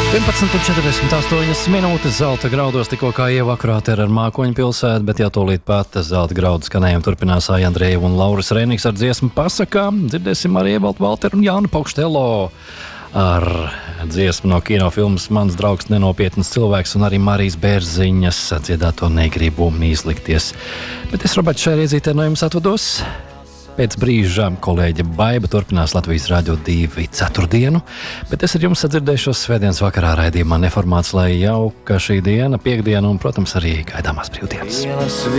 11,48 minūtes zelta graudos tikko kā ievakarāt ar Mākoņu pilsētu, bet jau tūlīt pat zelta graudu skanējumu turpinās Aija Andreeva un Lauris Reinīgs ar dziesmu Pasakām. Dzirdēsim arī Evaldu Valteru un Jānu Pokštelo ar dziesmu no kinofilmas Mans draugs nenopietnas cilvēks un arī Marijas Bērziņas dziedāto Negribu izlikties. Bet es, Roberts, šajā riezītē no jums atvados. Pēc brīža kolēģe Baiba turpinās Latvijas Rādio 2 ceturtdienu, bet es ar jums sadzirdēšos svētdienas vakarā raidījumā Neformāts, lai jauka šī diena, piekdiena un, protams, arī gaidāmās brīvdienas.